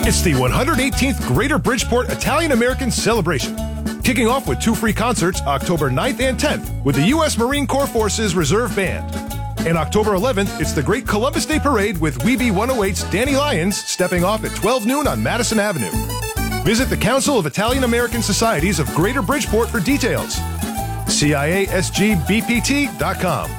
It's the 118th Greater Bridgeport Italian American Celebration. Kicking off with 2 free concerts October 9th and 10th with the U.S. Marine Corps Forces Reserve Band. And October 11th, it's the Great Columbus Day Parade with Weeby 108's Danny Lyons stepping off at 12 noon on Madison Avenue. Visit the Council of Italian American Societies of Greater Bridgeport for details. CIASGBPT.com.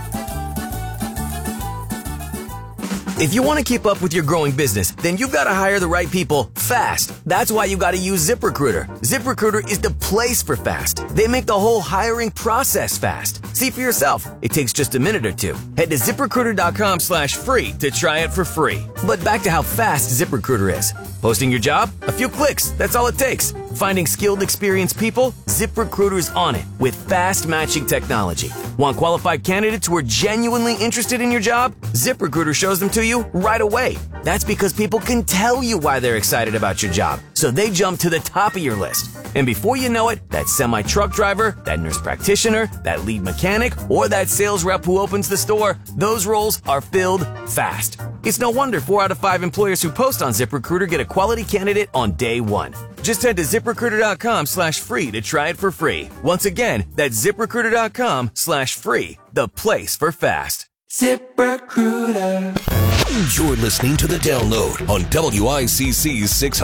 If you want to keep up with your growing business, then you've got to hire the right people fast. That's why you got to use ZipRecruiter. ZipRecruiter is the place for fast. They make the whole hiring process fast. See for yourself. It takes just a minute or two. Head to ZipRecruiter.com/free to try it for free. But back to how fast ZipRecruiter is. Posting your job? A few clicks. That's all it takes. Finding skilled, experienced people? ZipRecruiter's on it with fast matching technology. Want qualified candidates who are genuinely interested in your job? ZipRecruiter shows them to you right away. That's because people can tell you why they're excited about your job, so they jump to the top of your list. And before you know it, that semi-truck driver, that nurse practitioner, that lead mechanic, or that sales rep who opens the store, those roles are filled fast. It's no wonder 4 out of 5 employers who post on ZipRecruiter get a quality candidate on day one. Just head to ZipRecruiter.com/free to try it for free. Once again, that's ZipRecruiter.com/free, the place for fast. ZipRecruiter. You're listening to The Download on WICC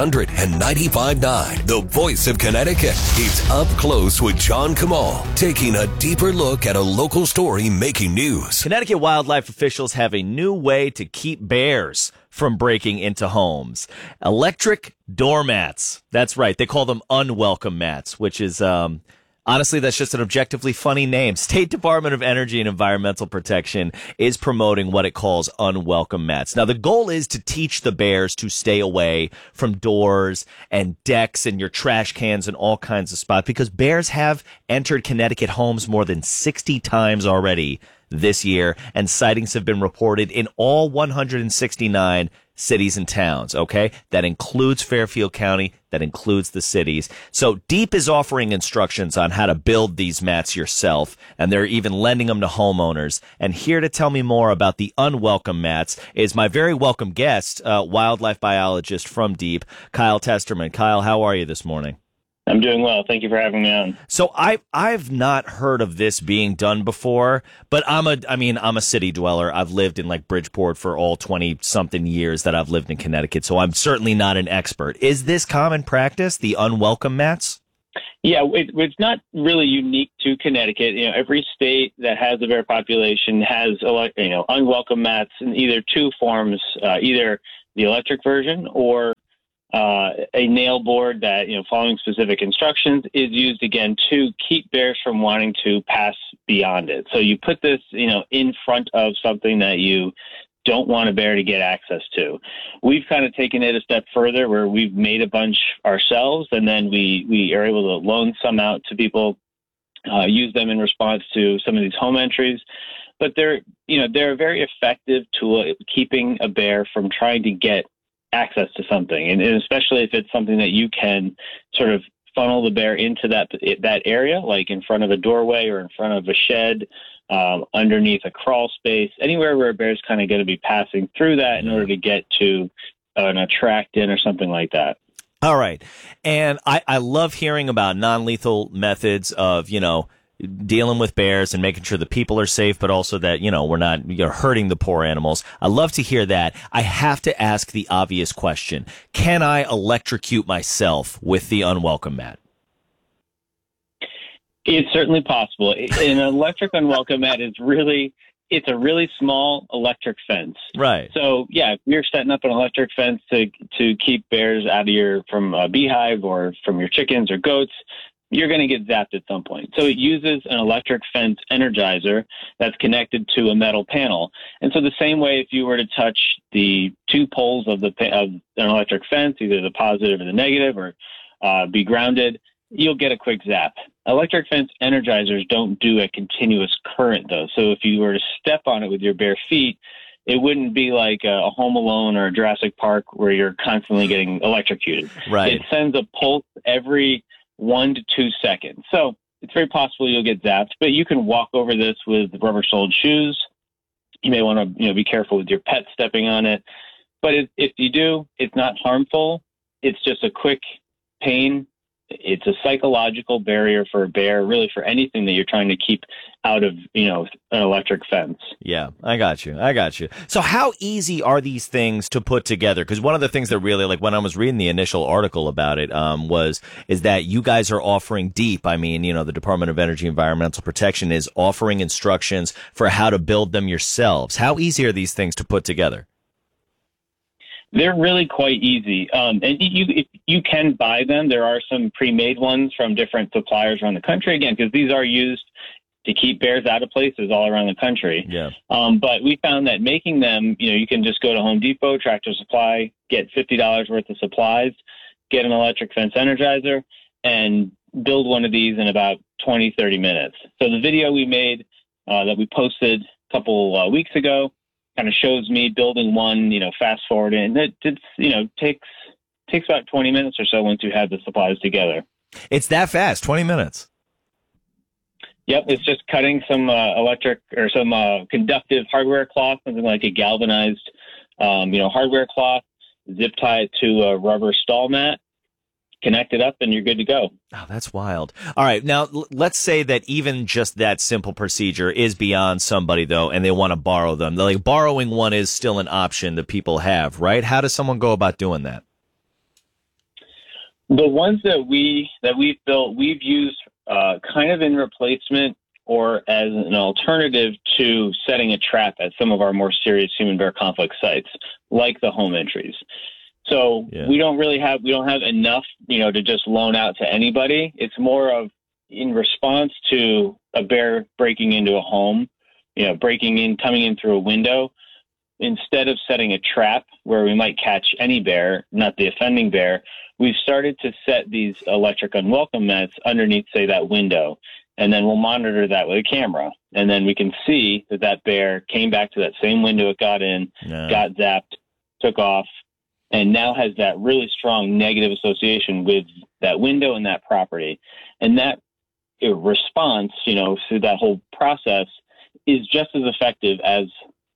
695.9, the voice of Connecticut. It's Up Close with John Kamal, taking a deeper look at a local story making news. Connecticut wildlife officials have a new way to keep bears from breaking into homes. Electric doormats. That's right. They call them unwelcome mats, which is, honestly, that's just an objectively funny name. State Department of Energy and Environmental Protection is promoting what it calls unwelcome mats. Now, the goal is to teach the bears to stay away from doors and decks and your trash cans and all kinds of spots, because bears have entered Connecticut homes more than 60 times already this year, and sightings have been reported in all 169 cities and towns, okay? That includes Fairfield County, that includes the cities. So Deep is offering instructions on how to build these mats yourself, and they're even lending them to homeowners. And here to tell me more about the unwelcome mats is my very welcome guest, wildlife biologist from Deep, Kyle Testerman. Kyle, how are you this morning? I'm doing well. Thank you for having me on. So I've not heard of this being done before, but I'm a city dweller. I've lived in like Bridgeport for all 20 something years that I've lived in Connecticut. So I'm certainly not an expert. Is this common practice, the unwelcome mats? Yeah, it's not really unique to Connecticut. You know, every state that has a bear population has, unwelcome mats in either two forms, either the electric version or a nail board that, following specific instructions, is used again to keep bears from wanting to pass beyond it. So you put this, in front of something that you don't want a bear to get access to. We've kind of taken it a step further where we've made a bunch ourselves, and then we are able to loan some out to people, use them in response to some of these home entries. But they're a very effective tool at keeping a bear from trying to get access to something, and especially if it's something that you can sort of funnel the bear into that area, like in front of a doorway or in front of a shed, underneath a crawl space, anywhere where a bear's kind of going to be passing through that in order to get to an attract-in or something like that. All right. And I love hearing about non-lethal methods of, dealing with bears and making sure the people are safe, but also that, we're not hurting the poor animals. I love to hear that. I have to ask the obvious question. Can I electrocute myself with the unwelcome mat? It's certainly possible. An electric unwelcome mat is it's a really small electric fence. Right. So, yeah, if you're setting up an electric fence to keep bears out of from a beehive or from your chickens or goats, you're going to get zapped at some point. So it uses an electric fence energizer that's connected to a metal panel. And so the same way if you were to touch the two poles of an electric fence, either the positive or the negative, or be grounded, you'll get a quick zap. Electric fence energizers don't do a continuous current, though. So if you were to step on it with your bare feet, it wouldn't be like a Home Alone or a Jurassic Park where you're constantly getting electrocuted. Right. It sends a pulse every 1 to 2 seconds. So it's very possible you'll get zapped, but you can walk over this with rubber-soled shoes. You may want to be careful with your pet stepping on it. But if you do, it's not harmful. it's just a quick pain. It's a psychological barrier for a bear, really for anything that you're trying to keep out of, an electric fence. Yeah, I got you. So how easy are these things to put together? Because one of the things that really, like when I was reading the initial article about it, is that you guys are offering DEEP. I mean, the Department of Energy Environmental Protection is offering instructions for how to build them yourselves. How easy are these things to put together? They're really quite easy. And you can buy them. There are some pre-made ones from different suppliers around the country, again, because these are used to keep bears out of places all around the country. Yeah. But we found that making them, you can just go to Home Depot, Tractor Supply, get $50 worth of supplies, get an electric fence energizer, and build one of these in about 20, 30 minutes. So the video we made that we posted a couple weeks ago kind of shows me building one, fast forward, and it takes about 20 minutes or so once you have the supplies together. It's that fast, 20 minutes. Yep, it's just cutting some electric or some conductive hardware cloth, something like a galvanized, hardware cloth, zip tie it to a rubber stall mat, connect it up, and you're good to go. Oh, that's wild. All right. Now, let's say that even just that simple procedure is beyond somebody, though, and they want to borrow them. Like, borrowing one is still an option that people have, right? How does someone go about doing that? The ones that we've built, we've used kind of in replacement or as an alternative to setting a trap at some of our more serious human-bear conflict sites, like the home entries. So we don't have enough, to just loan out to anybody. It's more of in response to a bear breaking into a home, coming in through a window. Instead of setting a trap where we might catch any bear, not the offending bear, we've started to set these electric unwelcome mats underneath, say, that window. And then we'll monitor that with a camera. And then we can see that bear came back to that same window it got in, got zapped, took off, and now has that really strong negative association with that window and that property. And that response, through that whole process is just as effective as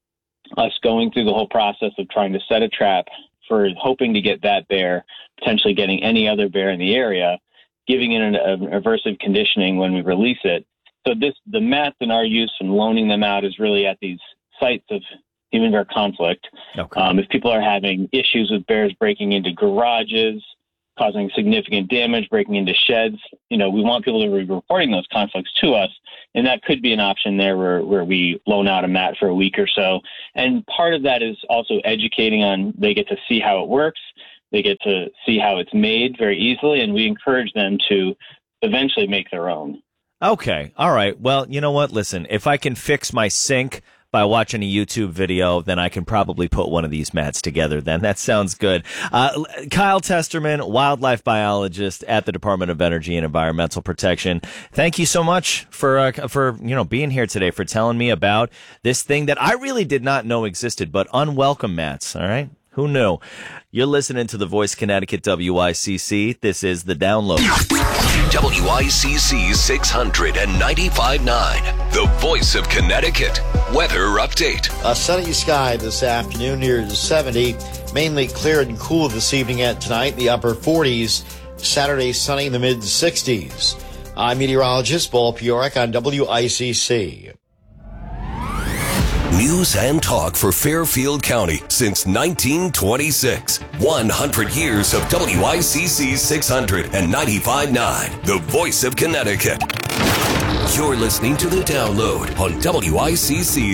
us going through the whole process of trying to set a trap for hoping to get that bear, potentially getting any other bear in the area, giving it an aversive conditioning when we release it. So the mats in our use and loaning them out is really at these sites of human bear conflict. Okay. If people are having issues with bears breaking into garages, causing significant damage, breaking into sheds, we want people to be reporting those conflicts to us. And that could be an option there where we loan out a mat for a week or so. And part of that is also educating on, they get to see how it works. They get to see how it's made very easily. And we encourage them to eventually make their own. Okay. All right. Well, you know what? Listen, if I can fix my sink by watching a YouTube video, then I can probably put one of these mats together then. That sounds good. Kyle Testerman, wildlife biologist at the Department of Energy and Environmental Protection. Thank you so much for being here today, for telling me about this thing that I really did not know existed, but unwelcome mats. All right. Who knew? You're listening to The Voice Connecticut WICC. This is The Download. WICC 695.9, The Voice of Connecticut. Weather update. A sunny sky this afternoon near 70. Mainly clear and cool this evening and tonight. The upper 40s. Saturday sunny in the mid 60s. I'm meteorologist Paul Piorek on WICC. News and talk for Fairfield County since 1926. 100 years of WICC 695.9, The Voice of Connecticut. You're listening to The Download on WICC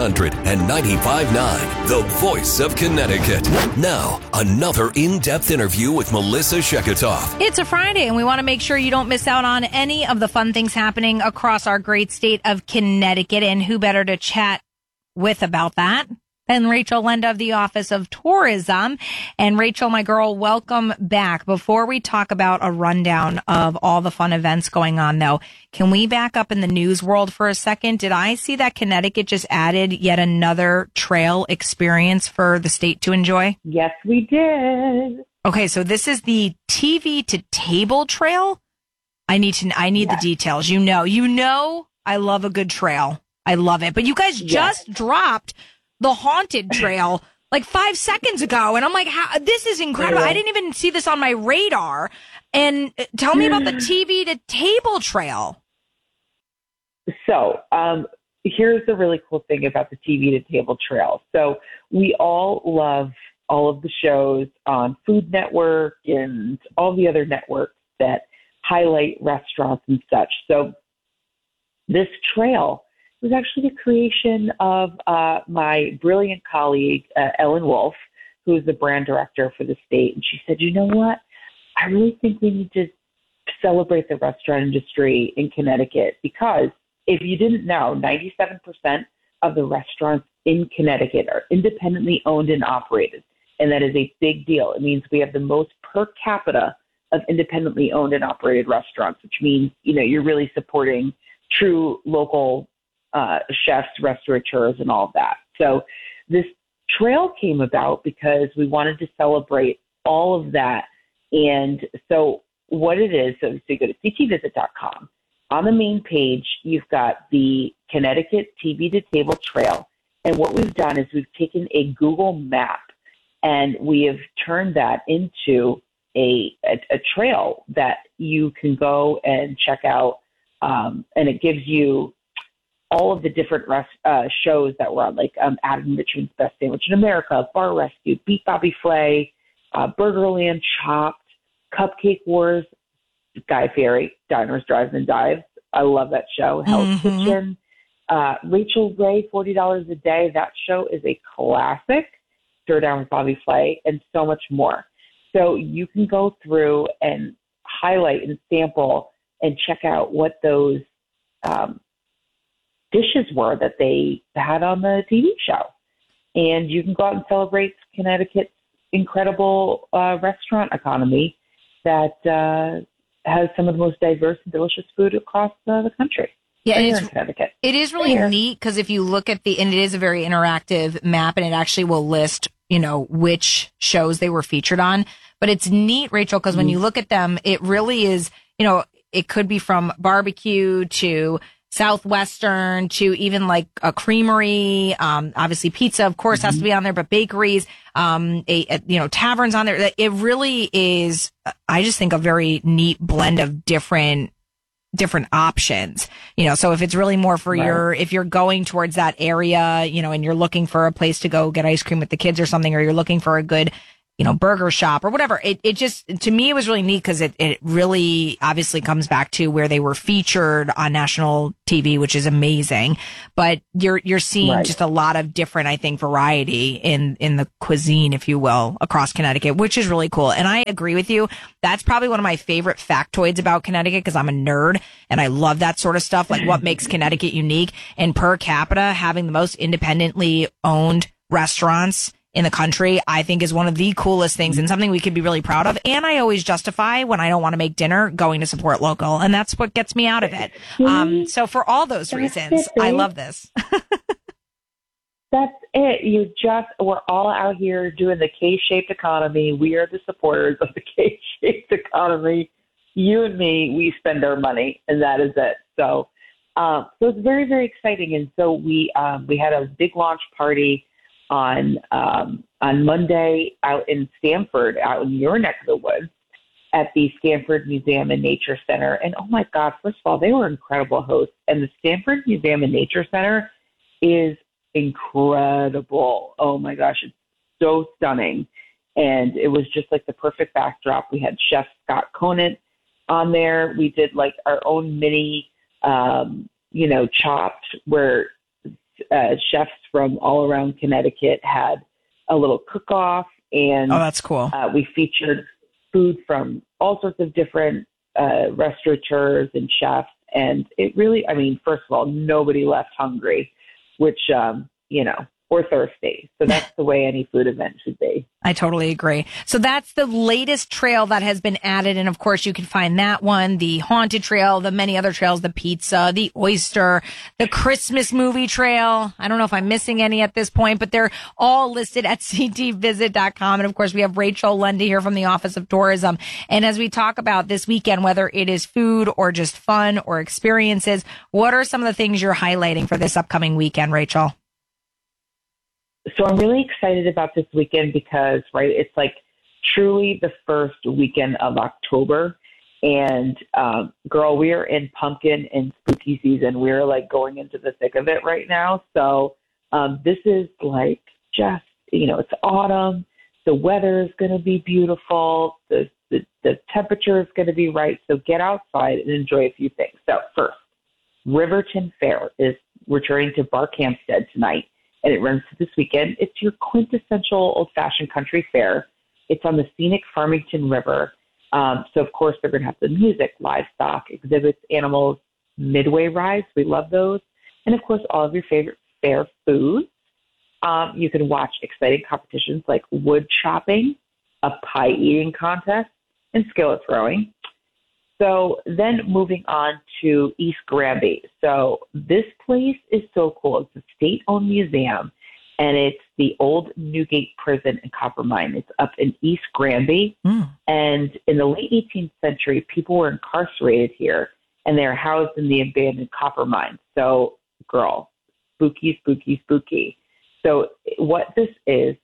695.9, The Voice of Connecticut. Now, another in-depth interview with Melissa Sheketoff. It's a Friday, and we want to make sure you don't miss out on any of the fun things happening across our great state of Connecticut. And who better to chat with about that than Rachel Lenda of the Office of Tourism. And Rachel, my girl, welcome back. Before we talk about a rundown of all the fun events going on, though, can we back up in the news world for a second? Did I see that Connecticut just added yet another trail experience for the state to enjoy? Yes, we did. Okay, so this is the TV to Table Trail. I need the details. You know, I love a good trail. I love it. But you guys just dropped the Haunted Trail like 5 seconds ago. And I'm like, this is incredible. I didn't even see this on my radar. And tell me about the TV to table trail. So, here's the really cool thing about the TV to table trail. So we all love all of the shows on Food Network and all the other networks that highlight restaurants and such. So this trail was actually the creation of my brilliant colleague, Ellen Wolf, who is the brand director for the state. And she said, you know what? I really think we need to celebrate the restaurant industry in Connecticut, because if you didn't know, 97% of the restaurants in Connecticut are independently owned and operated. And that is a big deal. It means we have the most per capita of independently owned and operated restaurants, which means, you're really supporting true local chefs, restaurateurs, and all of that. So this trail came about because we wanted to celebrate all of that. And so what it is, so you go to ctvisit.com. On the main page, you've got the Connecticut TV to Table Trail. And what we've done is we've taken a Google map and we have turned that into a trail that you can go and check out. And it gives you all of the different shows that were on, like Adam Richman's Best Sandwich in America, Bar Rescue, Beat Bobby Flay, Burgerland, Chopped, Cupcake Wars, Guy Fieri, Diners, Drives, and Dives. I love that show. Hell's Kitchen. Rachel Ray, $40 a Day. That show is a classic. Stir Down with Bobby Flay, and so much more. So you can go through and highlight and sample and check out what those dishes were that they had on the TV show. And you can go out and celebrate Connecticut's incredible restaurant economy that has some of the most diverse and delicious food across the country. Yeah, right, in Connecticut. It is really neat because if you look at and it is a very interactive map, and it actually will list, which shows they were featured on. But it's neat, Rachel, because when you look at them, it really is, it could be from barbecue to Southwestern to even like a creamery. Obviously pizza, of course, has to be on there, but bakeries, taverns on there. It really is, I just think, a very neat blend of different options, so if it's really more for if you're going towards that area, and you're looking for a place to go get ice cream with the kids or something, or you're looking for a good, burger shop or whatever. It just, to me, it was really neat because it really obviously comes back to where they were featured on national TV, which is amazing. But you're seeing just a lot of different, I think, variety in the cuisine, if you will, across Connecticut, which is really cool. And I agree with you. That's probably one of my favorite factoids about Connecticut because I'm a nerd and I love that sort of stuff, like what makes Connecticut unique. And per capita, having the most independently owned restaurants in the country, I think, is one of the coolest things and something we could be really proud of. And I always justify when I don't want to make dinner going to support local. And that's what gets me out of it. So for all those reasons, I love this. That's it. We're all out here doing the K-shaped economy. We are the supporters of the K-shaped economy. You and me, we spend our money, and that is it. So it's very, very exciting. And so we had a big launch party on Monday out in Stamford, out in your neck of the woods, at the Stamford Museum and Nature Center. And oh my God, first of all, they were incredible hosts. And the Stamford Museum and Nature Center is incredible. Oh my gosh, it's so stunning. And it was just like the perfect backdrop. We had Chef Scott Conant on there. We did like our own mini, Chopped, where chefs from all around Connecticut had a little cook-off, and that's cool. We featured food from all sorts of different restaurateurs and chefs, and it really, first of all, nobody left hungry, which or thirsty. So that's the way any food event should be. I totally agree. So that's the latest trail that has been added. And of course, you can find that one, the Haunted Trail, the many other trails, the pizza, the oyster, the Christmas movie trail. I don't know if I'm missing any at this point, but they're all listed at ctvisit.com. And of course, we have Rachel Lundy here from the Office of Tourism. And as we talk about this weekend, whether it is food or just fun or experiences, what are some of the things you're highlighting for this upcoming weekend, Rachel? So I'm really excited about this weekend because, right, it's like truly the first weekend of October. And girl, we are in pumpkin and spooky season. We're like going into the thick of it right now. So this is like just, it's autumn. The weather is going to be beautiful. The temperature is going to be right. So get outside and enjoy a few things. So first, Riverton Fair is returning to Barkhamsted tonight, and it runs this weekend. It's your quintessential old-fashioned country fair. It's on the scenic Farmington River. So, of course, they're going to have the music, livestock, exhibits, animals, midway rides. We love those. And, of course, all of your favorite fair foods. You can watch exciting competitions like wood chopping, a pie eating contest, and skillet throwing. So then moving on to East Granby. So this place is so cool. It's a state-owned museum, and it's the old Newgate Prison and Copper Mine. It's up in East Granby. And in the late 18th century, people were incarcerated here, and they're housed in the abandoned copper mine. So, girl, spooky, spooky, spooky. So what this is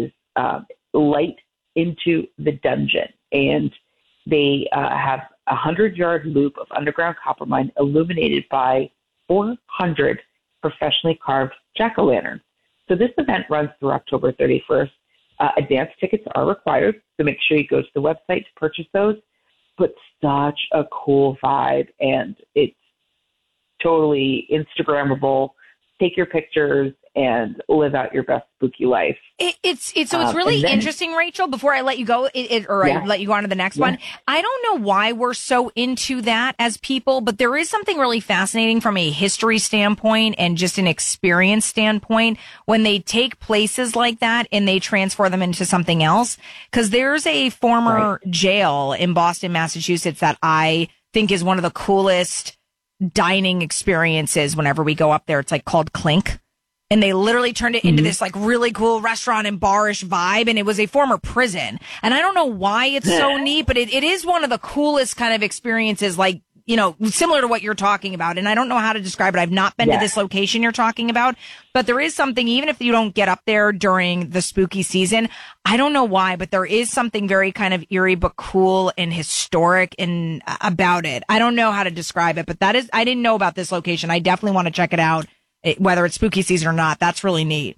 light into the dungeon, and they have a 100-yard loop of underground copper mine illuminated by 400 professionally carved jack-o'-lanterns. So this event runs through October 31st. Advance tickets are required, so make sure you go to the website to purchase those. But such a cool vibe, and it's totally Instagrammable. Take your pictures and live out your best spooky life. It's really interesting, Rachel, before I let you go, I let you go on to the next one. I don't know why we're so into that as people, but there is something really fascinating from a history standpoint and just an experience standpoint when they take places like that and they transfer them into something else. Because there's a former jail in Boston, Massachusetts that I think is one of the coolest dining experiences whenever we go up there. It's like called Clink. And they literally turned it into this like really cool restaurant and bar-ish vibe. And it was a former prison. And I don't know why it's so neat, but it is one of the coolest kind of experiences, like, similar to what you're talking about. And I don't know how to describe it. I've not been to this location you're talking about, but there is something, even if you don't get up there during the spooky season, I don't know why, but there is something very kind of eerie, but cool and historic and about it. I don't know how to describe it, but I didn't know about this location. I definitely want to check it out. Whether it's spooky season or not, that's really neat.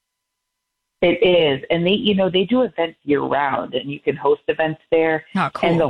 It is. And they do events year round, and you can host events there. Oh, cool. And the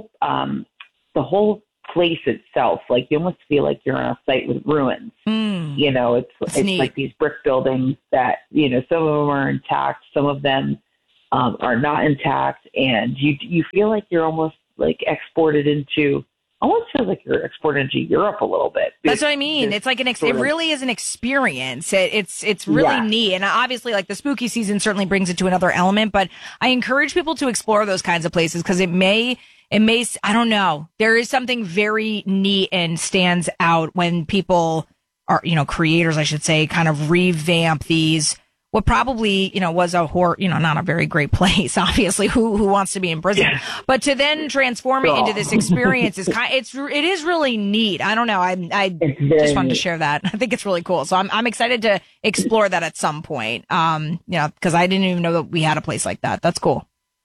whole place itself, like you almost feel like you're on a site with ruins. It's like these brick buildings that, some of them are intact, some of them are not intact. And you feel like you're almost like exported into, almost feels like you're exported into Europe a little bit. That's what I mean. It's like it really is an experience. It's really neat. And obviously, like the spooky season certainly brings it to another element, but I encourage people to explore those kinds of places because it may, I don't know. There is something very neat and stands out when people are, creators, I should say, kind of revamp these, what probably, was a horror, not a very great place, obviously, who wants to be in prison, but to then transform it into this experience is it is really neat. I don't know. I just wanted to share that. I think it's really cool. So I'm excited to explore that at some point. Because I didn't even know that we had a place like that. That's cool.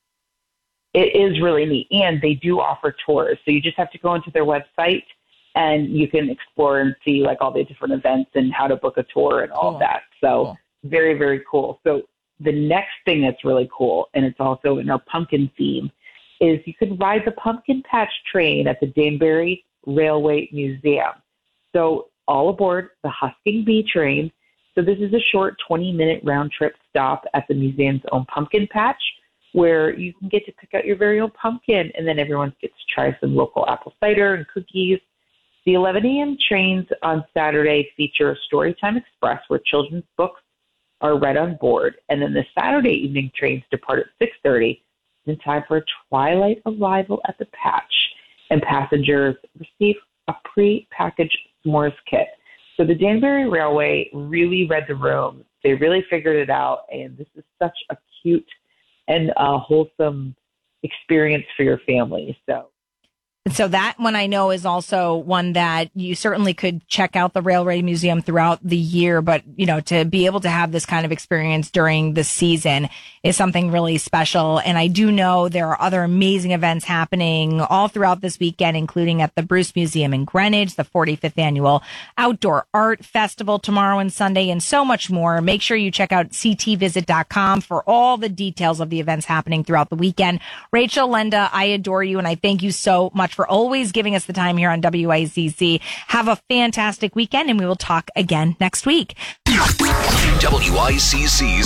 It is really neat. And they do offer tours. So you just have to go into their website and you can explore and see like all the different events and how to book a tour and all of that. So very, very cool. So the next thing that's really cool, and it's also in our pumpkin theme, is you can ride the pumpkin patch train at the Danbury Railway Museum. So all aboard the Husking Bee train. So this is a short 20-minute round trip stop at the museum's own pumpkin patch where you can get to pick out your very own pumpkin, and then everyone gets to try some local apple cider and cookies. The 11 a.m. trains on Saturday feature a Storytime Express where children's books are read on board. And then the Saturday evening trains depart at 6:30 in time for a twilight arrival at the patch. And passengers receive a pre-packaged s'mores kit. So the Danbury Railway really read the room. They really figured it out. And this is such a cute and wholesome experience for your family. So So that one I know is also one that you certainly could check out the Railway Museum throughout the year, but to be able to have this kind of experience during the season is something really special. And I do know there are other amazing events happening all throughout this weekend, including at the Bruce Museum in Greenwich, the 45th annual Outdoor Art Festival tomorrow and Sunday, and so much more. Make sure you check out ctvisit.com for all the details of the events happening throughout the weekend. Rachel, Lenda, I adore you, and I thank you so much for always giving us the time here on WICC. Have a fantastic weekend, and we will talk again next week. WICC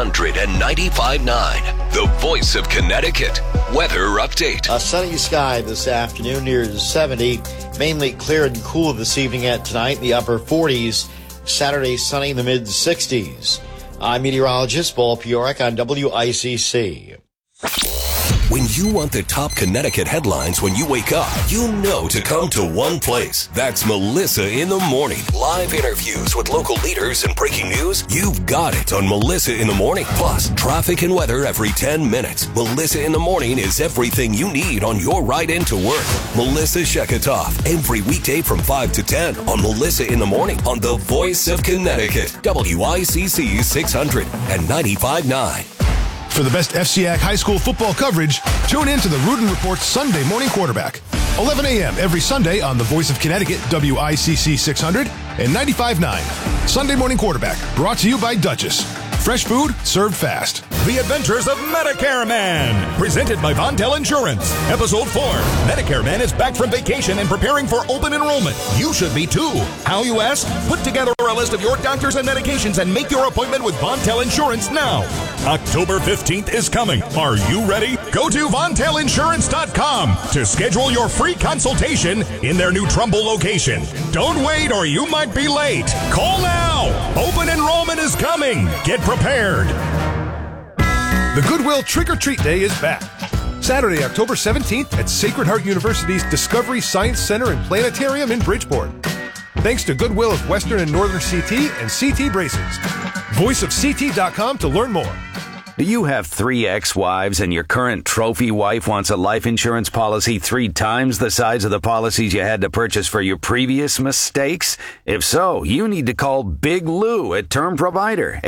695.9, the voice of Connecticut. Weather update. A sunny sky this afternoon near 70. Mainly clear and cool this evening at tonight in the upper 40s. Saturday sunny in the mid 60s. I'm meteorologist Paul Piorek on WICC. When you want the top Connecticut headlines when you wake up, you know to come to one place. That's Melissa in the Morning. Live interviews with local leaders and breaking news. You've got it on Melissa in the Morning. Plus, traffic and weather every 10 minutes. Melissa in the Morning is everything you need on your ride into work. Melissa Sheketoff, every weekday from 5 to 10 on Melissa in the Morning on the voice of Connecticut. WICC 695.9. For the best FCIAC high school football coverage, tune in to the Rudin Report Sunday Morning Quarterback. 11 a.m. every Sunday on the Voice of Connecticut, WICC 600 and 95.9. Sunday Morning Quarterback, brought to you by Duchess. Fresh food, served fast. The Adventures of Medicare Man, presented by Vontel Insurance. Episode 4. Medicare Man is back from vacation and preparing for open enrollment. You should be too. How, you ask? Put together a list of your doctors and medications and make your appointment with Vontel Insurance now. October 15th is coming. Are you ready? Go to VontelInsurance.com to schedule your free consultation in their new Trumbull location. Don't wait or you might be late. Call now. Open enrollment is coming. Get prepared. The Goodwill Trick or Treat Day is back. Saturday, October 17th at Sacred Heart University's Discovery Science Center and Planetarium in Bridgeport. Thanks to Goodwill of Western and Northern CT and CT Braces. VoiceofCT.com to learn more. Do you have 3 ex-wives and your current trophy wife wants a life insurance policy 3 times the size of the policies you had to purchase for your previous mistakes? If so, you need to call Big Lou at Term Provider,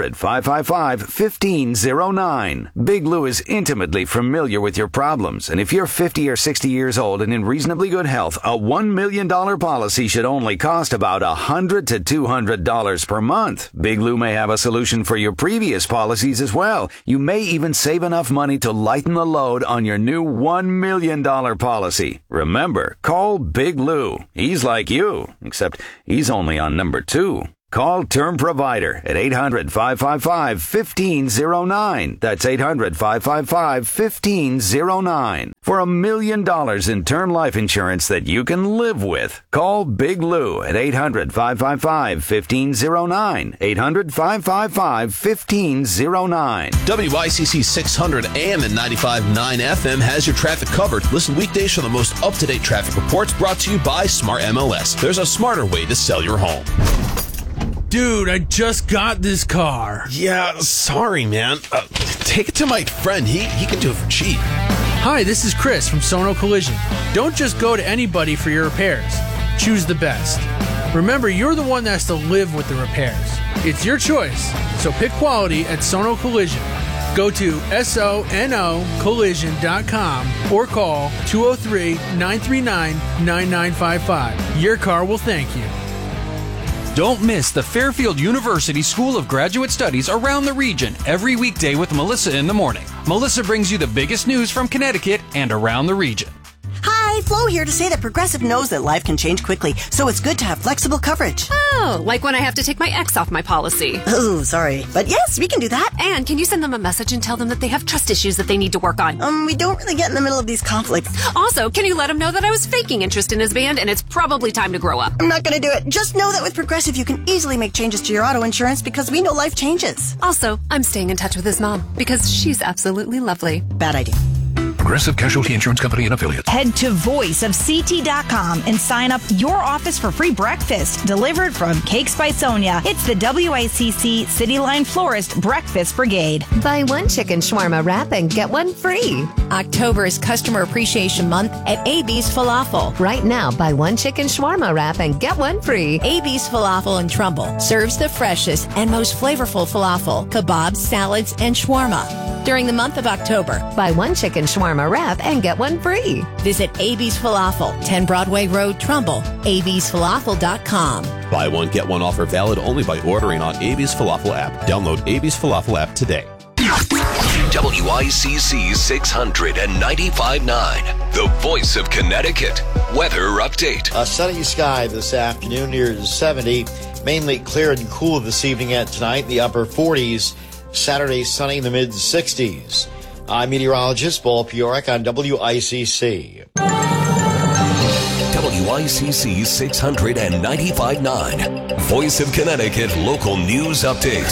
800-555-1509. Big Lou is intimately familiar with your problems, and if you're 50 or 60 years old and in reasonably good health, a $1 million policy should only cost about $100 to $200 per month. Big Lou may have a solution for your previous policies as well. You may even save enough money to lighten the load on your new $1 million policy. Remember, call Big Lou. He's like you, except he's only on number 2. Call Term Provider at 800-555-1509. That's 800-555-1509. For $1 million in term life insurance that you can live with. Call Big Lou at 800-555-1509. 800-555-1509. WICC 600 AM and 95.9 FM has your traffic covered. Listen weekdays for the most up-to-date traffic reports brought to you by Smart MLS. There's a smarter way to sell your home. Dude, I just got this car. Yeah, sorry, man. Take it to my friend. He can do it for cheap. Hi, this is Chris from Sono Collision. Don't just go to anybody for your repairs. Choose the best. Remember, you're the one that has to live with the repairs. It's your choice, so pick quality at Sono Collision. Go to sonocollision.com or call 203-939-9955. Your car will thank you. Don't miss the Fairfield University School of Graduate Studies around the region every weekday with Melissa in the Morning. Melissa brings you the biggest news from Connecticut and around the region. Hi, Flo here to say that Progressive knows that life can change quickly, so it's good to have flexible coverage. Oh, like when I have to take my ex off my policy. Oh, sorry. But yes, we can do that. And can you send them a message and tell them that they have trust issues that they need to work on? We don't really get in the middle of these conflicts. Also, can you let them know that I was faking interest in his band and it's probably time to grow up? I'm not going to do it. Just know that with Progressive, you can easily make changes to your auto insurance because we know life changes. Also, I'm staying in touch with his mom because she's absolutely lovely. Bad idea. Progressive Casualty Insurance Company and Affiliates. Head to voiceofct.com and sign up your office for free breakfast delivered from Cakes by Sonia. It's the WICC City Line Florist Breakfast Brigade. Buy one chicken shawarma wrap and get one free. October is Customer Appreciation Month at AB's Falafel. Right now, buy one chicken shawarma wrap and get one free. AB's Falafel in Trumbull serves the freshest and most flavorful falafel, kebabs, salads, and shawarma. During the month of October, buy one chicken shawarma wrap and get one free. Visit AB's Falafel, 10 Broadway Road, Trumbull, absfalafel.com. Buy one, get one offer valid only by ordering on AB's Falafel app. Download AB's Falafel app today. WICC 695.9, the voice of Connecticut. Weather update. A sunny sky this afternoon near 70. Mainly clear and cool this evening and tonight, the upper 40s. Saturday, sunny in the mid-60s. I'm meteorologist Paul Piorek on WICC. WICC 695.9, Voice of Connecticut local news update.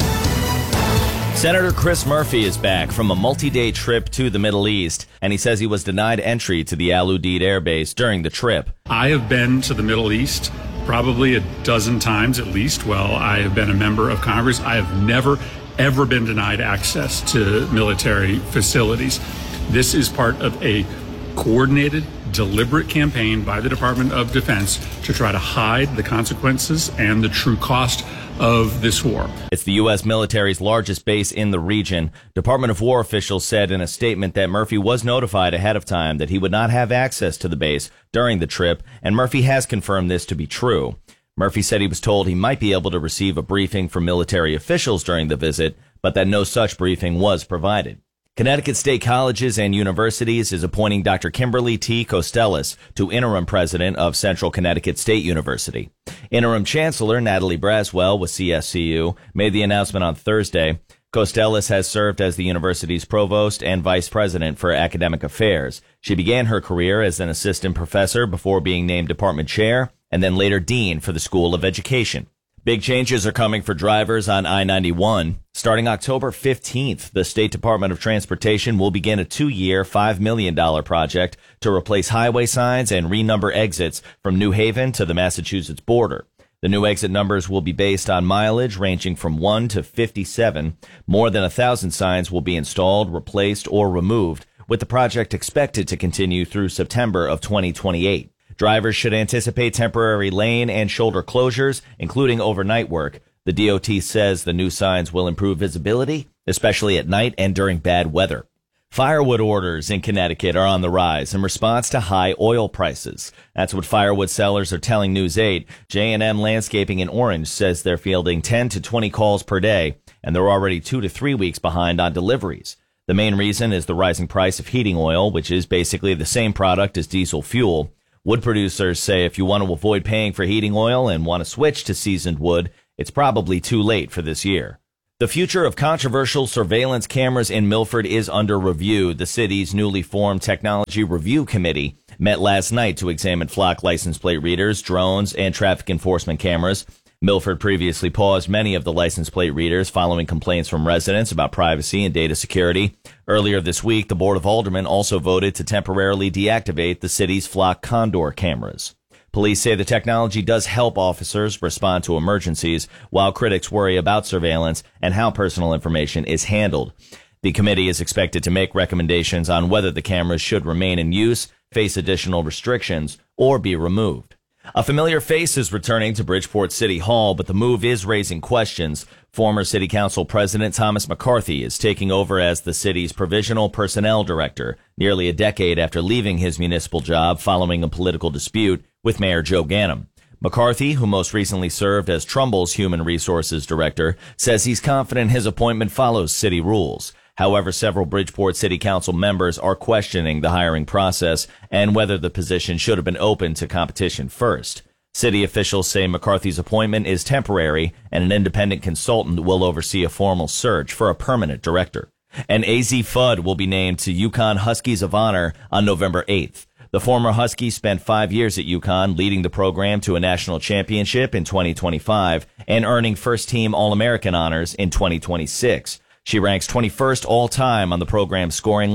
Senator Chris Murphy is back from a multi-day trip to the Middle East, and he says he was denied entry to the Al Udeid Air Base during the trip. I have been to the Middle East probably a dozen times at least while I have been a member of Congress. I have never ever been denied access to military facilities. This is part of a coordinated, deliberate campaign by the Department of Defense to try to hide the consequences and the true cost of this war. It's the U.S. military's largest base in the region. Department of War officials said in a statement that Murphy was notified ahead of time that he would not have access to the base during the trip, and Murphy has confirmed this to be true. Murphy said he was told he might be able to receive a briefing from military officials during the visit, but that no such briefing was provided. Connecticut State Colleges and Universities is appointing Dr. Kimberly T. Costellas to interim president of Central Connecticut State University. Interim Chancellor Natalie Braswell with CSCU made the announcement on Thursday. Costellas has served as the university's provost and vice president for academic affairs. She began her career as an assistant professor before being named department chair and then later dean for the School of Education. Big changes are coming for drivers on I-91. Starting October 15th, the State Department of Transportation will begin a 2-year, $5 million project to replace highway signs and renumber exits from New Haven to the Massachusetts border. The new exit numbers will be based on mileage ranging from 1 to 57. More than 1,000 signs will be installed, replaced, or removed, with the project expected to continue through September of 2028. Drivers should anticipate temporary lane and shoulder closures, including overnight work. The DOT says the new signs will improve visibility, especially at night and during bad weather. Firewood orders in Connecticut are on the rise in response to high oil prices. That's what firewood sellers are telling News 8. J&M Landscaping in Orange says they're fielding 10 to 20 calls per day, and they're already 2 to 3 weeks behind on deliveries. The main reason is the rising price of heating oil, which is basically the same product as diesel fuel. Wood producers say if you want to avoid paying for heating oil and want to switch to seasoned wood, it's probably too late for this year. The future of controversial surveillance cameras in Milford is under review. The city's newly formed Technology Review Committee met last night to examine flock license plate readers, drones, and traffic enforcement cameras. Milford previously paused many of the license plate readers following complaints from residents about privacy and data security. Earlier this week, the Board of Aldermen also voted to temporarily deactivate the city's flock condor cameras. Police say the technology does help officers respond to emergencies, while critics worry about surveillance and how personal information is handled. The committee is expected to make recommendations on whether the cameras should remain in use, face additional restrictions, or be removed. A familiar face is returning to Bridgeport City Hall, but the move is raising questions. Former City Council President Thomas McCarthy is taking over as the city's Provisional Personnel Director, nearly a decade after leaving his municipal job following a political dispute with Mayor Joe Ganim. McCarthy, who most recently served as Trumbull's Human Resources Director, says he's confident his appointment follows city rules. However, several Bridgeport City Council members are questioning the hiring process and whether the position should have been open to competition first. City officials say McCarthy's appointment is temporary and an independent consultant will oversee a formal search for a permanent director. And AZ Fudd will be named to UConn Huskies of Honor on November 8th. The former Husky spent 5 years at UConn, leading the program to a national championship in 2025 and earning first-team All-American honors in 2026. She ranks 21st all-time on the program's scoring list,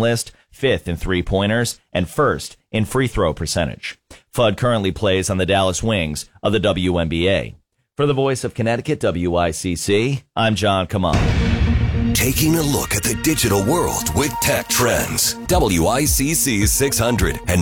5th in three-pointers, and 1st in free throw percentage. Fudd currently plays on the Dallas Wings of the WNBA. For the Voice of Connecticut, WICC, I'm John Kamal. Taking a look at the digital world with Tech Trends. WICC 600 and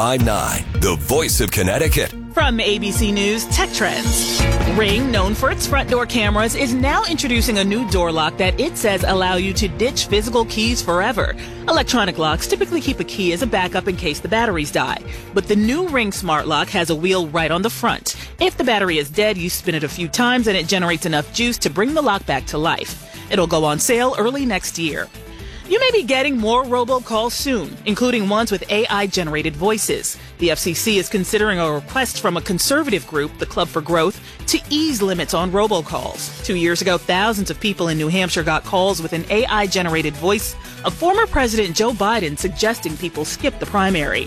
95.9, the Voice of Connecticut. From ABC News Tech Trends. Ring, known for its front door cameras, is now introducing a new door lock that it says allow you to ditch physical keys forever. Electronic locks typically keep a key as a backup in case the batteries die. But the new Ring Smart Lock has a wheel right on the front. If the battery is dead, you spin it a few times and it generates enough juice to bring the lock back to life. It'll go on sale early next year. You may be getting more robocalls soon, including ones with AI-generated voices. The FCC is considering a request from a conservative group, the Club for Growth, to ease limits on robocalls. 2 years ago, thousands of people in New Hampshire got calls with an AI-generated voice of former President Joe Biden suggesting people skip the primary.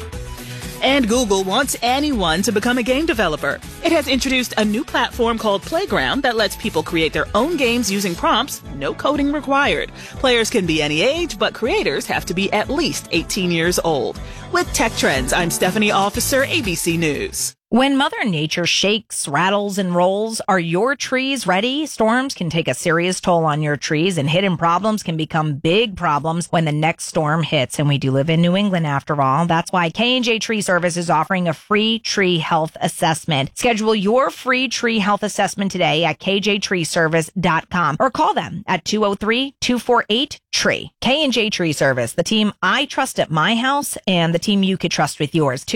And Google wants anyone to become a game developer. It has introduced a new platform called Playground that lets people create their own games using prompts, no coding required. Players can be any age, but creators have to be at least 18 years old. With Tech Trends, I'm Stephanie Officer, ABC News. When Mother Nature shakes, rattles, and rolls, are your trees ready? Storms can take a serious toll on your trees, and hidden problems can become big problems when the next storm hits. And we do live in New England, after all. That's why K&J Tree Service is offering a free tree health assessment. Schedule your free tree health assessment today at kjtreeservice.com or call them at 203-248-TREE. K&J Tree Service, the team I trust at my house and the team you could trust with yours.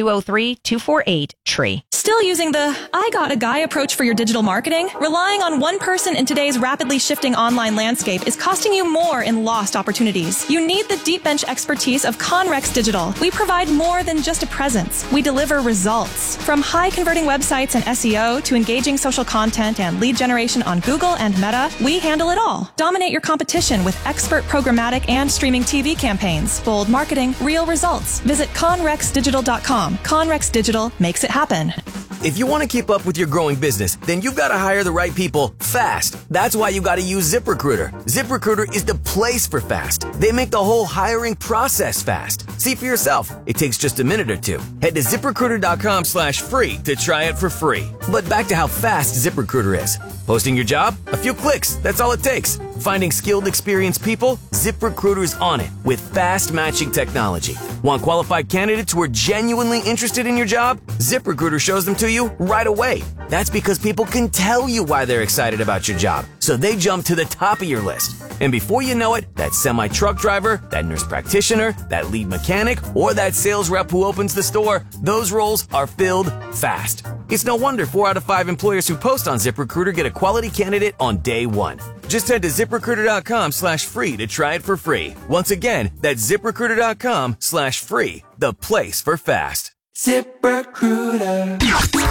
203-248-TREE. Still using the I got a guy approach for your digital marketing? Relying on one person in today's rapidly shifting online landscape is costing you more in lost opportunities. You need the deep bench expertise of Conrex Digital. We provide more than just a presence. We deliver results. From high converting websites and SEO to engaging social content and lead generation on Google and Meta, we handle it all. Dominate your competition with expert programmatic and streaming TV campaigns. Bold marketing, real results. Visit conrexdigital.com. Conrex Digital makes it happen. If you want to keep up with your growing business, then you've got to hire the right people fast. That's why you got to use ZipRecruiter. ZipRecruiter is the place for fast. They make the whole hiring process fast. See for yourself. It takes just a minute or two. Head to ZipRecruiter.com/free to try it for free. But back to how fast ZipRecruiter is. Posting your job? A few clicks. That's all it takes. Finding skilled, experienced people? ZipRecruiter's on it with fast matching technology. Want qualified candidates who are genuinely interested in your job? ZipRecruiter shows them to you right away. That's because people can tell you why they're excited about your job, so they jump to the top of your list. And before you know it, that semi-truck driver, that nurse practitioner, that lead mechanic, or that sales rep who opens the store, those roles are filled fast. It's no wonder 4 out of 5 employers who post on ZipRecruiter get a quality candidate on day one. Just head to ZipRecruiter.com/free to try it for free. Once again, that's ZipRecruiter.com/free, the place for fast. ZipRecruiter.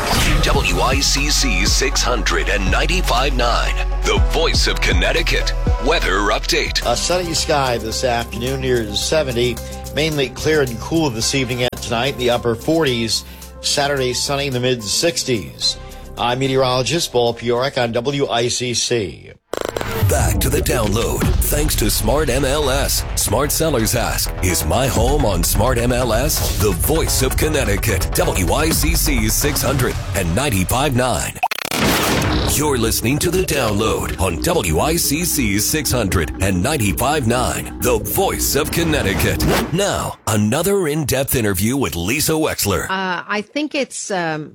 WICC 600 and 95.9, the Voice of Connecticut. Weather update. A sunny sky this afternoon near 70. Mainly clear and cool this evening and tonight in the upper 40s. Saturday sunny in the mid 60s. I'm meteorologist Paul Piorek on WICC. Back to the download. Thanks to Smart MLS. Smart sellers ask, is my home on Smart MLS? The Voice of Connecticut. WICC 600 and 95.9. You're listening to the download on WICC 600 and 95.9, the Voice of Connecticut. Now, another in-depth interview with Lisa Wexler. I think it's in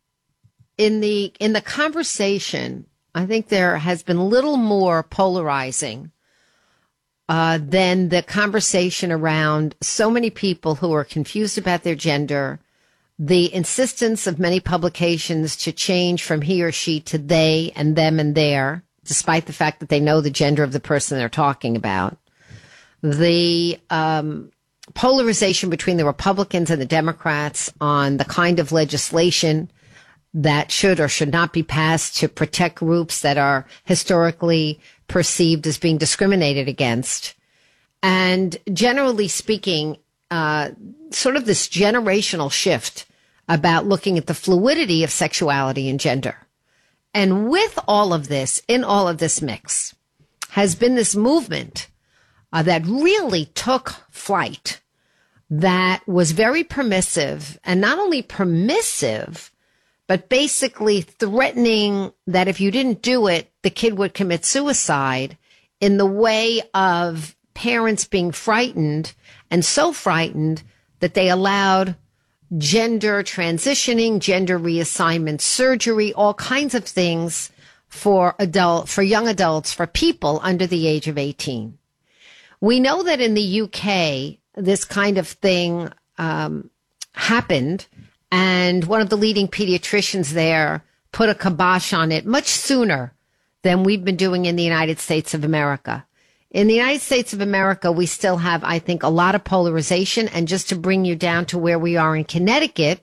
the conversation. I think there has been a little more polarizing than the conversation around so many people who are confused about their gender, the insistence of many publications to change from he or she to they and them and their, despite the fact that they know the gender of the person they're talking about, the polarization between the Republicans and the Democrats on the kind of legislation that should or should not be passed to protect groups that are historically perceived as being discriminated against. And generally speaking, sort of this generational shift about looking at the fluidity of sexuality and gender. And with all of this, in all of this mix, has been this movement that really took flight that was very permissive, and not only permissive, but basically threatening that if you didn't do it, the kid would commit suicide, in the way of parents being frightened, and so frightened that they allowed gender transitioning, gender reassignment surgery, all kinds of things for young adults, for people under the age of 18. We know that in the UK, this kind of thing happened, and one of the leading pediatricians there put a kibosh on it much sooner than we've been doing in the United States of America. In the United States of America, we still have, I think, a lot of polarization. And just to bring you down to where we are in Connecticut,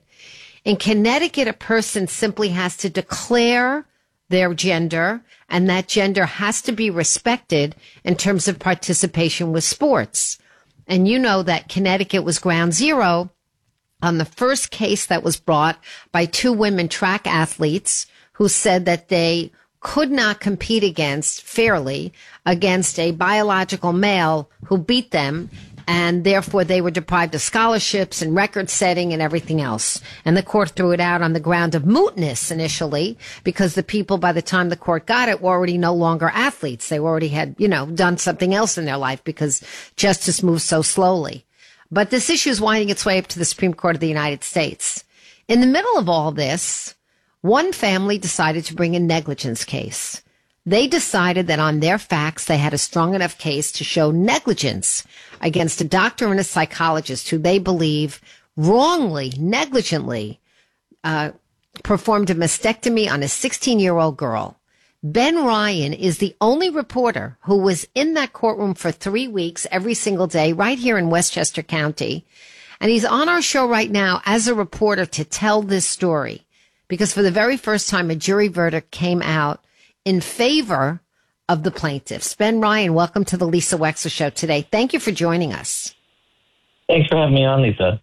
a person simply has to declare their gender, and that gender has to be respected in terms of participation with sports. And you know that Connecticut was ground zero on the first case that was brought by two women track athletes who said that they could not compete fairly against a biological male who beat them, and therefore they were deprived of scholarships and record setting and everything else. And the court threw it out on the ground of mootness initially, because the people, by the time the court got it, were already no longer athletes. They already had, done something else in their life, because justice moves so slowly. But this issue is winding its way up to the Supreme Court of the United States. In the middle of all this, one family decided to bring a negligence case. They decided that on their facts, they had a strong enough case to show negligence against a doctor and a psychologist who they believe wrongly, negligently, performed a mastectomy on a 16-year-old girl. Ben Ryan is the only reporter who was in that courtroom for 3 weeks, every single day, right here in Westchester County. And he's on our show right now as a reporter to tell this story, because for the very first time, a jury verdict came out in favor of the plaintiffs. Ben Ryan, welcome to the Lisa Wexler Show today. Thank you for joining us. Thanks for having me on, Lisa.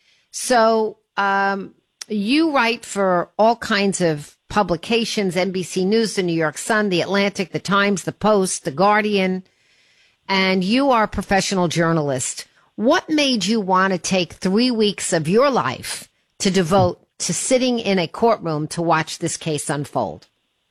So you write for all kinds of publications, NBC News, the New York Sun, the Atlantic, the Times, the Post, the Guardian, and you are a professional journalist. What made you want to take 3 weeks of your life to devote to sitting in a courtroom to watch this case unfold?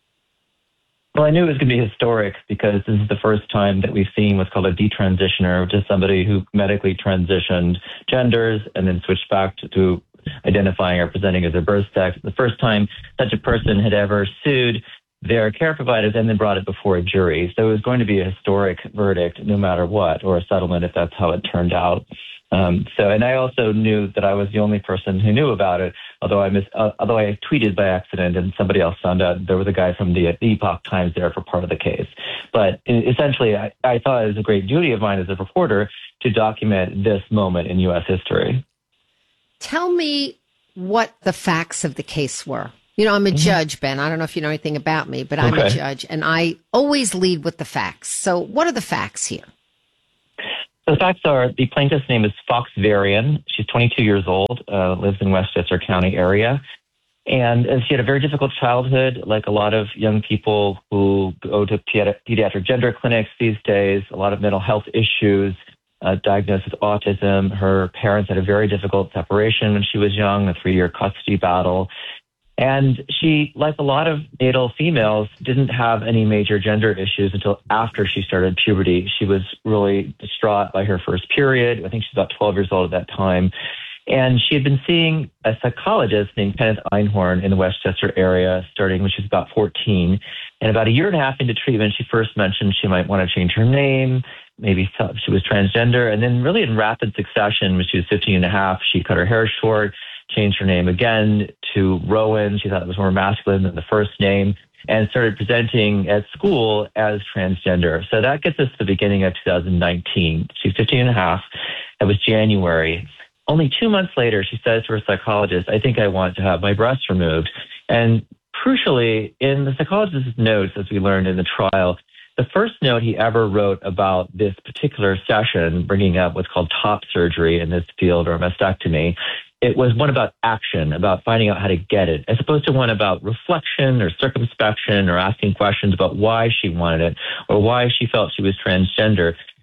Well, I knew it was going to be historic, because this is the first time that we've seen what's called a detransitioner, which is somebody who medically transitioned genders and then switched back to identifying or presenting as their birth sex. The first time such a person had ever sued their care providers and then brought it before a jury. So it was going to be a historic verdict no matter what, or a settlement if that's how it turned out. And I also knew that I was the only person who knew about it, although I tweeted by accident and somebody else found out. There was a guy from the Epoch Times there for part of the case. But essentially, I thought it was a great duty of mine as a reporter to document this moment in U.S. history. Tell me what the facts of the case were. I'm a judge, Ben. I don't know if you know anything about me, but I'm a judge, and I always lead with the facts. So what are the facts here? The facts are, the plaintiff's name is Fox Varian. She's 22 years old, lives in Westchester County area. And she had a very difficult childhood, like a lot of young people who go to pediatric gender clinics these days, a lot of mental health issues, diagnosed with autism. Her parents had a very difficult separation when she was young, a 3-year custody battle. And she, like a lot of natal females, didn't have any major gender issues until after she started puberty. She was really distraught by her first period. I think she's about 12 years old at that time. And she had been seeing a psychologist named Kenneth Einhorn in the Westchester area starting when she was about 14. And about a year and a half into treatment, she first mentioned she might want to change her name, maybe thought she was transgender. And then really in rapid succession, when she was 15 and a half, she cut her hair short, changed her name again to Rowan. She thought it was more masculine than the first name, and started presenting at school as transgender. So that gets us to the beginning of 2019. She's 15 and a half. That was January. Only 2 months later, she says to her psychologist, I think I want to have my breasts removed. And crucially, in the psychologist's notes, as we learned in the trial, the first note he ever wrote about this particular session, bringing up what's called top surgery in this field, or mastectomy, it was one about action, about finding out how to get it, as opposed to one about reflection or circumspection or asking questions about why she wanted it or why she felt she was transgender.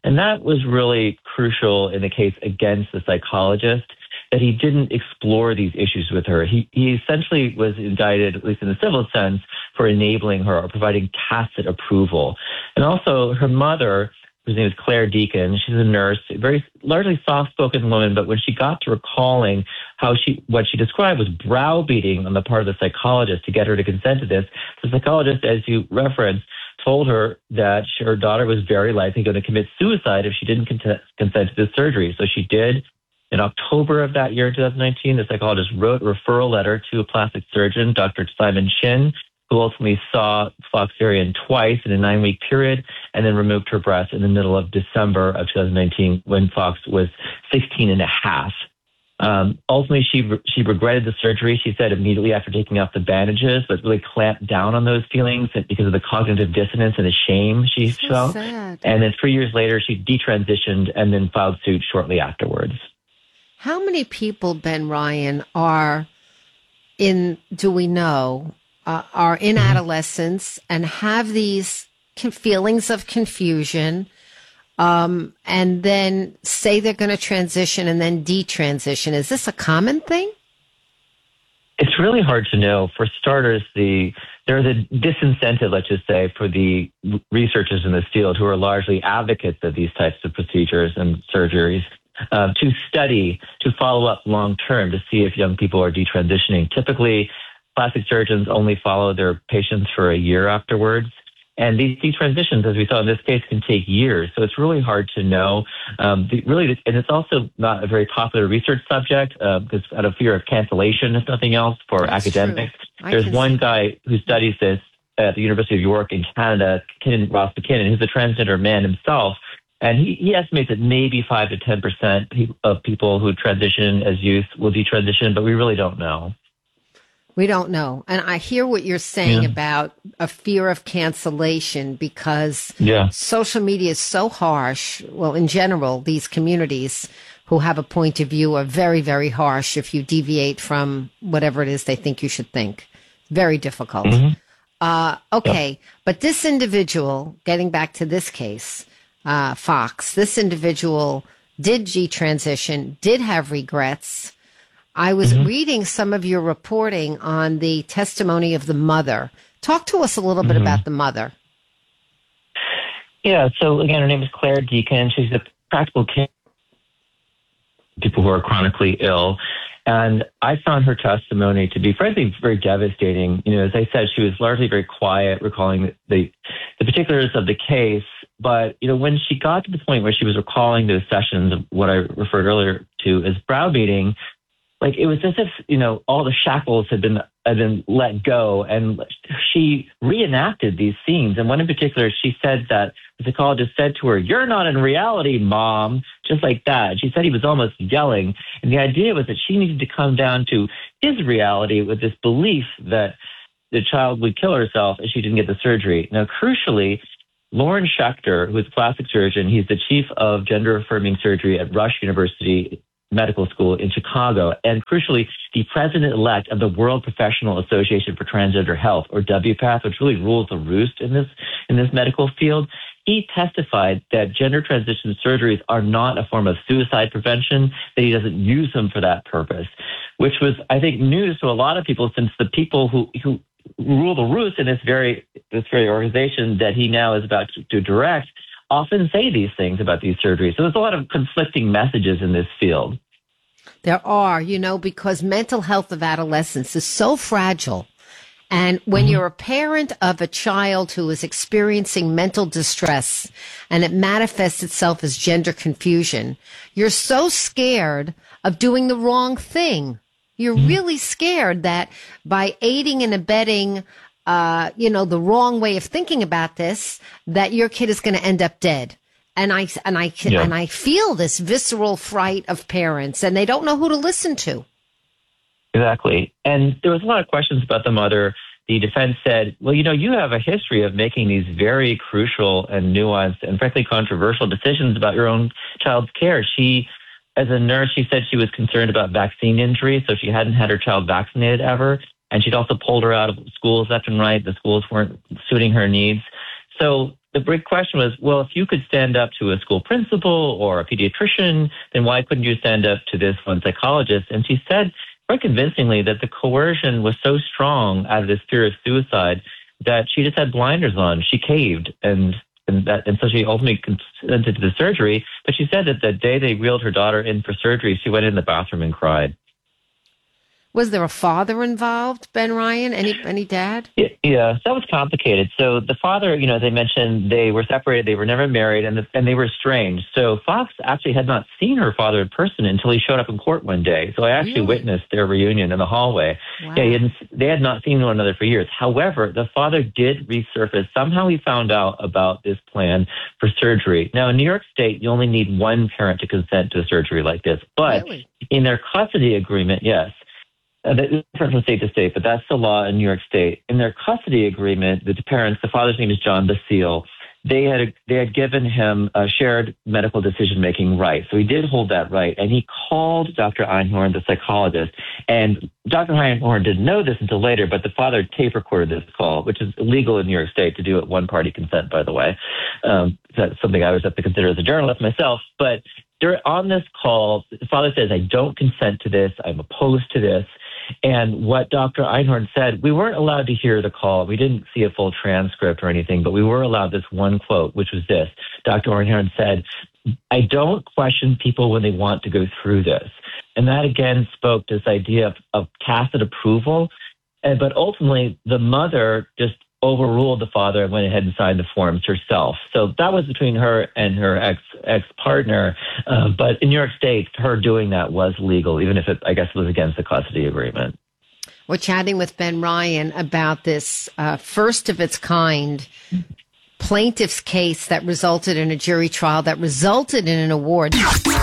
And that was really crucial in the case against the psychologist, that he didn't explore these issues with her. He essentially was indicted, at least in the civil sense, for enabling her or providing tacit approval. And also her mother, whose name is Claire Deacon, she's a nurse, a very largely soft-spoken woman, but when she got to recalling what she described was browbeating on the part of the psychologist to get her to consent to this, the psychologist, as you referenced, told her that her daughter was very likely going to commit suicide if she didn't consent to this surgery. So she did. In October of that year, 2019, the psychologist wrote a referral letter to a plastic surgeon, Dr. Simon Chin, who ultimately saw Fox-Varian twice in a 9-week period and then removed her breast in the middle of December of 2019 when Fox was 16 and a half. Ultimately, she regretted the surgery, she said, immediately after taking off the bandages, but really clamped down on those feelings because of the cognitive dissonance and the shame she felt. Sad. And then 3 years later, she detransitioned and then filed suit shortly afterwards. How many people, Ben Ryan, are in adolescence and have these feelings of confusion, and then say they're going to transition and then detransition? Is this a common thing? It's really hard to know. For starters, there's a disincentive, let's just say, for the researchers in this field who are largely advocates of these types of procedures and surgeries to study, to follow up long term to see if young people are detransitioning. Typically, plastic surgeons only follow their patients for a year afterwards. And these detransitions, as we saw in this case, can take years. So it's really hard to know. And it's also not a very popular research subject because out of fear of cancellation, if nothing else, for academics. There's one guy who studies this at the University of York in Canada, Ross McKinnon, who's a transgender man himself. And he estimates that maybe 5 to 10% of people who transition as youth will detransition, but we really don't know. We don't know. And I hear what you're saying about a fear of cancellation because social media is so harsh. Well, in general, these communities who have a point of view are very, very harsh if you deviate from whatever it is they think you should think. Very difficult. Okay. But this individual, getting back to this case, Fox, this individual did detransition, did have regrets. I was reading some of your reporting on the testimony of the mother. Talk to us a little bit about the mother. Yeah, so again, her name is Claire Deacon. She's a practical care people who are chronically ill. And I found her testimony to be, frankly, very devastating. You know, as I said, she was largely very quiet, recalling the particulars of the case. But, you know, when she got to the point where she was recalling those sessions of what I referred earlier to as browbeating, like it was as if, you know, all the shackles had been let go, and she reenacted these scenes. And one in particular, she said that the psychologist said to her, "You're not in reality, Mom," just like that. She said he was almost yelling. And the idea was that she needed to come down to his reality with this belief that the child would kill herself if she didn't get the surgery. Now, crucially, Lauren Schechter, who is a plastic surgeon, he's the chief of gender-affirming surgery at Rush University Medical School in Chicago, and crucially, the president-elect of the World Professional Association for Transgender Health, or WPATH, which really rules the roost in this medical field. He testified that gender transition surgeries are not a form of suicide prevention, that he doesn't use them for that purpose, which was, I think, news to a lot of people, since the people who rule the roost in this very organization that he now is about to direct often say these things about these surgeries. So there's a lot of conflicting messages in this field. There are, you know, because mental health of adolescents is so fragile. And when you're a parent of a child who is experiencing mental distress and it manifests itself as gender confusion, you're so scared of doing the wrong thing. You're really scared that by aiding and abetting, the wrong way of thinking about this, that your kid is going to end up dead. And I feel this visceral fright of parents, and they don't know who to listen to. Exactly. And there was a lot of questions about the mother. The defense said, well, you know, you have a history of making these very crucial and nuanced and frankly controversial decisions about your own child's care. She, as a nurse, she said she was concerned about vaccine injury, so she hadn't had her child vaccinated ever. And she'd also pulled her out of schools left and right. The schools weren't suiting her needs. So the big question was, well, if you could stand up to a school principal or a pediatrician, then why couldn't you stand up to this one psychologist? And she said quite convincingly that the coercion was so strong out of this fear of suicide that she just had blinders on. She caved, and so she ultimately consented to the surgery. But she said that the day they wheeled her daughter in for surgery, she went in the bathroom and cried. Was there a father involved, Ben Ryan? Any dad? Yeah, that was complicated. So the father, as I mentioned, they were separated. They were never married, and they were estranged. So Fox actually had not seen her father in person until he showed up in court one day. So I actually witnessed their reunion in the hallway. Wow. Yeah, they had not seen one another for years. However, the father did resurface. Somehow he found out about this plan for surgery. Now, in New York State, you only need one parent to consent to a surgery like this. But in their custody agreement, yes. It's different from state to state, but that's the law in New York State. In their custody agreement, the parents, the father's name is John Basile, they had given him a shared medical decision-making right. So he did hold that right, and he called Dr. Einhorn, the psychologist. And Dr. Einhorn didn't know this until later, but the father tape recorded this call, which is illegal in New York State to do it one-party consent, by the way. That's something I always have to consider as a journalist myself. But on this call, the father says, I don't consent to this. I'm opposed to this. And what Dr. Einhorn said, we weren't allowed to hear the call. We didn't see a full transcript or anything, but we were allowed this one quote, which was this. Dr. Einhorn said, I don't question people when they want to go through this. And that again spoke to this idea of tacit approval. But ultimately, the mother just overruled the father and went ahead and signed the forms herself. So that was between her and her ex-partner. But in New York State, her doing that was legal, even if it was against the custody agreement. We're chatting with Ben Ryan about this first of its kind plaintiff's case that resulted in a jury trial that resulted in an award.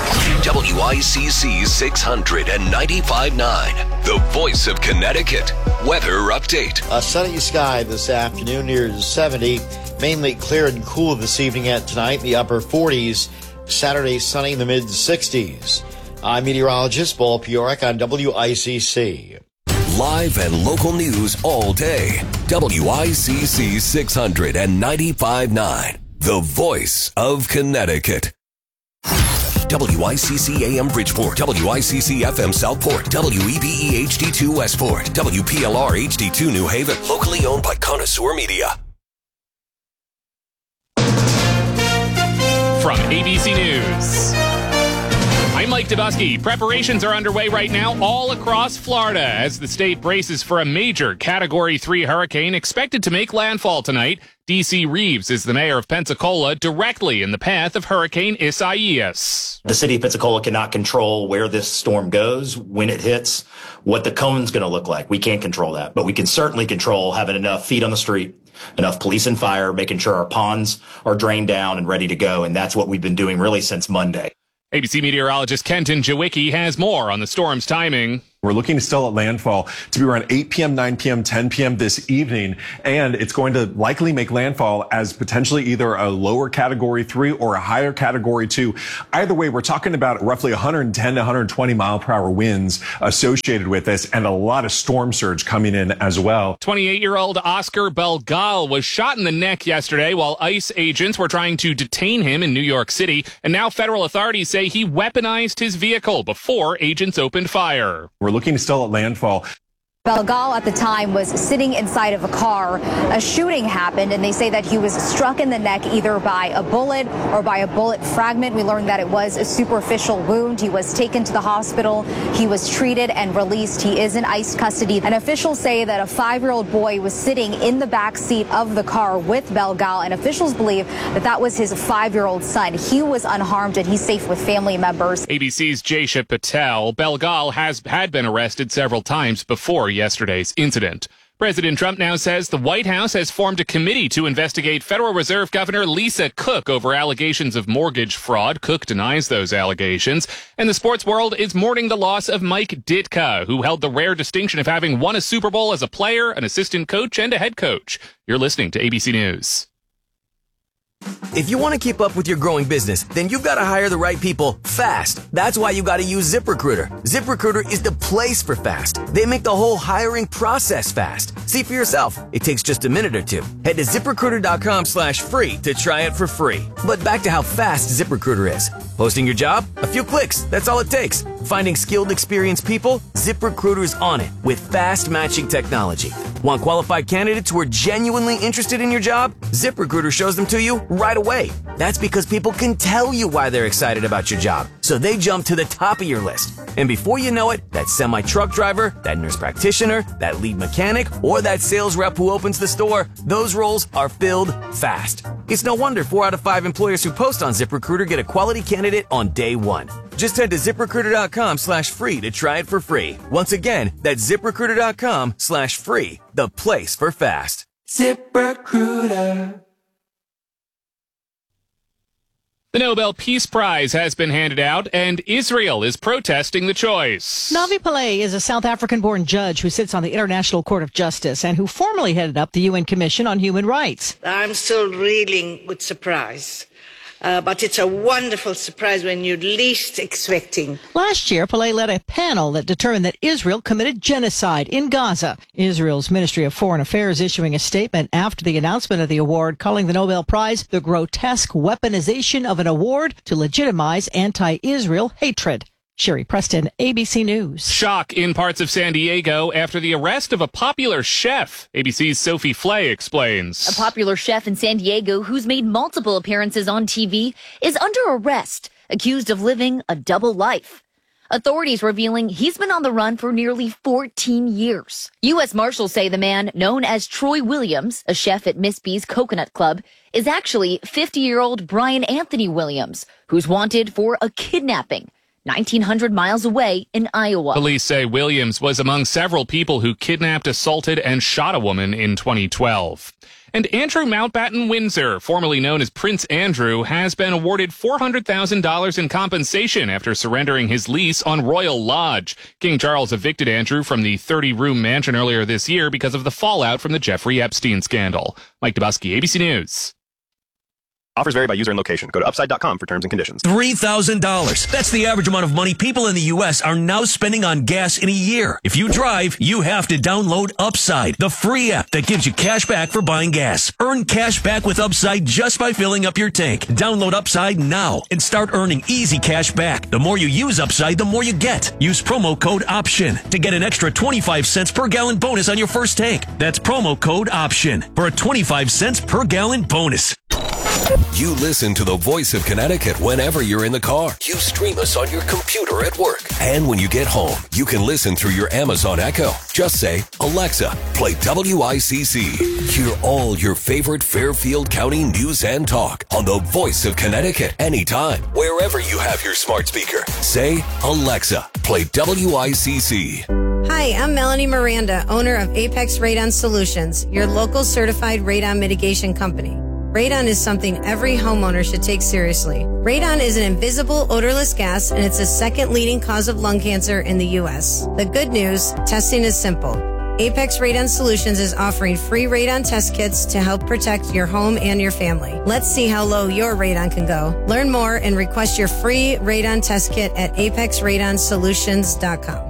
WICC 600 and 95.9, the voice of Connecticut. Weather update. A sunny sky this afternoon near 70. Mainly clear and cool this evening and tonight in the upper 40s. Saturday sunny in the mid 60s. I'm meteorologist Paul Piorek on WICC. Live and local news all day. WICC 600 and 95.9, the voice of Connecticut. WICC AM Bridgeport, WICC FM Southport, WEBE HD2 Westport, WPLR HD2 New Haven, locally owned by Connoisseur Media. From ABC News, I'm Mike Dubusky. Preparations are underway right now all across Florida as the state braces for a major Category 3 hurricane expected to make landfall tonight. D.C. Reeves is the mayor of Pensacola, directly in the path of Hurricane Isaias. The city of Pensacola cannot control where this storm goes, when it hits, what the cone's going to look like. We can't control that, but we can certainly control having enough feet on the street, enough police and fire, making sure our ponds are drained down and ready to go. And that's what we've been doing really since Monday. ABC meteorologist Kenton Jawicki has more on the storm's timing. We're looking still at landfall to be around 8 p.m., 9 p.m., 10 p.m. this evening, and it's going to likely make landfall as potentially either a lower Category 3 or a higher Category 2. Either way, we're talking about roughly 110 to 120 mile per hour winds associated with this and a lot of storm surge coming in as well. 28-year-old Oscar Belgal was shot in the neck yesterday while ICE agents were trying to detain him in New York City, and now federal authorities say he weaponized his vehicle before agents opened fire. We're looking still at landfall. Belgal at the time was sitting inside of a car. A shooting happened, and they say that he was struck in the neck either by a bullet or by a bullet fragment. We learned that it was a superficial wound. He was taken to the hospital. He was treated and released. He is in ICE custody. And officials say that a 5-year-old boy was sitting in the back seat of the car with Belgal, and officials believe that that was his 5-year-old son. He was unharmed, and he's safe with family members. ABC's Jaysha Patel. Belgal had been arrested several times before yesterday's incident. President Trump now says the White House has formed a committee to investigate Federal Reserve Governor Lisa Cook over allegations of mortgage fraud. Cook denies those allegations. And the sports world is mourning the loss of Mike Ditka, who held the rare distinction of having won a Super Bowl as a player, an assistant coach, and a head coach. You're listening to ABC News. If you want to keep up with your growing business, then you've got to hire the right people fast. That's why you got to use ZipRecruiter. ZipRecruiter is the place for fast. They make the whole hiring process fast. See for yourself. It takes just a minute or two. Head to ZipRecruiter.com/free to try it for free. But back to how fast ZipRecruiter is. Posting your job? A few clicks. That's all it takes. Finding skilled, experienced people? ZipRecruiter's on it with fast matching technology. Want qualified candidates who are genuinely interested in your job? ZipRecruiter shows them to you right away. That's because people can tell you why they're excited about your job, so they jump to the top of your list. And before you know it, that semi-truck driver, that nurse practitioner, that lead mechanic, or that sales rep who opens the store, those roles are filled fast. It's no wonder 4 out of 5 employers who post on ZipRecruiter get a quality candidate on day one. Just head to ZipRecruiter.com/free to try it for free. Once again, that's ZipRecruiter.com/free, the place for fast. ZipRecruiter. The Nobel Peace Prize has been handed out, and Israel is protesting the choice. Navi Pillay is a South African-born judge who sits on the International Court of Justice and who formerly headed up the UN Commission on Human Rights. I'm still reeling with surprise. But it's a wonderful surprise when you're least expecting. Last year, Pillay led a panel that determined that Israel committed genocide in Gaza. Israel's Ministry of Foreign Affairs issuing a statement after the announcement of the award, calling the Nobel Prize the grotesque weaponization of an award to legitimize anti-Israel hatred. Sherry Preston, ABC News. Shock in parts of San Diego after the arrest of a popular chef. ABC's Sophie Flay explains. A popular chef in San Diego who's made multiple appearances on TV is under arrest, accused of living a double life. Authorities revealing he's been on the run for nearly 14 years. U.S. Marshals say the man, known as Troy Williams, a chef at Miss B's Coconut Club, is actually 50-year-old Brian Anthony Williams, who's wanted for a kidnapping 1,900 miles away in Iowa. Police say Williams was among several people who kidnapped, assaulted, and shot a woman in 2012. And Andrew Mountbatten Windsor, formerly known as Prince Andrew, has been awarded $400,000 in compensation after surrendering his lease on Royal Lodge. King Charles evicted Andrew from the 30-room mansion earlier this year because of the fallout from the Jeffrey Epstein scandal. Mike Dubusky, ABC News. Offers vary by user and location. Go to upside.com for terms and conditions. $3,000. That's the average amount of money people in the U.S. are now spending on gas in a year. If you drive, you have to download Upside, the free app that gives you cash back for buying gas. Earn cash back with Upside just by filling up your tank. Download Upside now and start earning easy cash back. The more you use Upside, the more you get. Use promo code OPTION to get an extra 25 cents per gallon bonus on your first tank. That's promo code OPTION for a 25 cents per gallon bonus. You listen to the voice of Connecticut whenever you're in the car. You stream us on your computer at work. And when you get home, you can listen through your Amazon Echo. Just say, Alexa, play WICC. Hear all your favorite Fairfield County news and talk on the voice of Connecticut anytime, wherever you have your smart speaker. Say, Alexa, play WICC. Hi, I'm Melanie Miranda, owner of Apex Radon Solutions, your local certified radon mitigation company. Radon is something every homeowner should take seriously. Radon is an invisible, odorless gas, and it's the second leading cause of lung cancer in the U.S. The good news, testing is simple. Apex Radon Solutions is offering free radon test kits to help protect your home and your family. Let's see how low your radon can go. Learn more and request your free radon test kit at apexradonsolutions.com.